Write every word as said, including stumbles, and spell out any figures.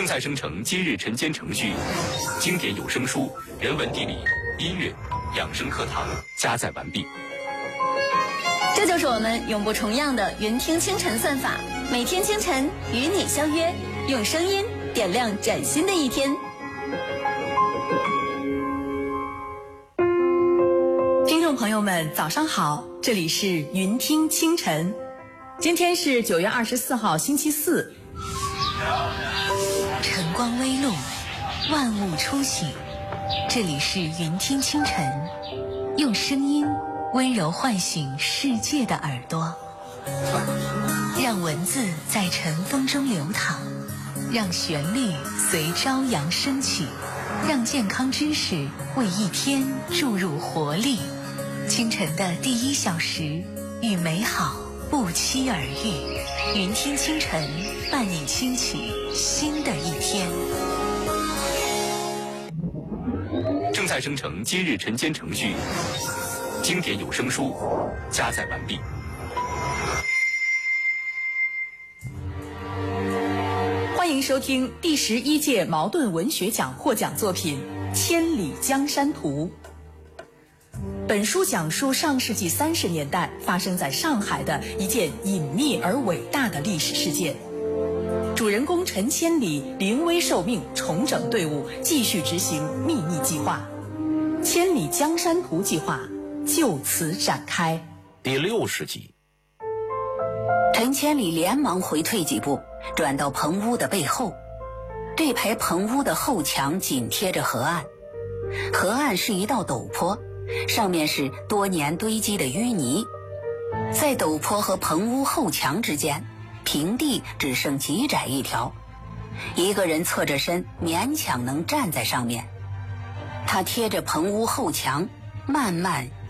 正在生成今日晨间程序，经典有声书、人文地理、音乐、养生课堂加载完毕。 这就是我们永不重样的云听清晨算法，每天清晨与你相约，用声音点亮崭新的一天。 听众朋友们，早上好，这里是云听清晨。今天是九月二十四号，星期四。 晨光微露，万物初醒。这里是云听清晨，用声音温柔唤醒世界的耳朵，让文字在晨风中流淌，让旋律随朝阳升起，让健康知识为一天注入活力。清晨的第一小时，与美好不期而遇。云听清晨，伴你轻启新的一天。 正在生成今日晨间程序，经典有声书加载完毕。 欢迎收听第十一届茅盾文学奖获奖作品《千里江山图》。本书讲述上世纪三十年代发生在上海的一件隐秘而伟大的历史事件。主人公陈千里临危受命，重整队伍，继续执行秘密计划。千里江山图计划就此展开。 第六十集， 陈千里连忙回退几步，转到棚屋的背后。这排棚屋的后墙紧贴着河岸，河岸是一道陡坡，上面是多年堆积的淤泥。在陡坡和棚屋后墙之间，平地只剩极窄一条，一个人侧着身，勉强能站在上面。他贴着棚屋后墙，慢慢